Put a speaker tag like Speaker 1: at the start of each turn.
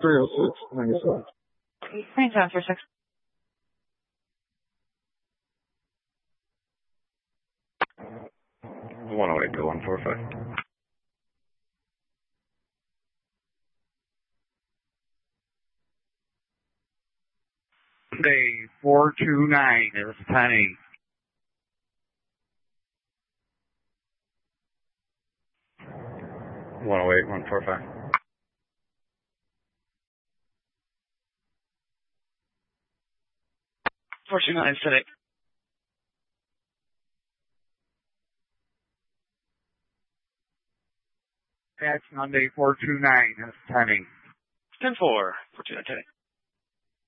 Speaker 1: 306, 97.
Speaker 2: 27 for 6.
Speaker 3: One oh eight to 145.
Speaker 4: Day 429 is Penny.
Speaker 3: One oh eight, 145.
Speaker 2: $429 today.
Speaker 4: That's Monday 429 is Penny.
Speaker 2: 10-4 for 2 today.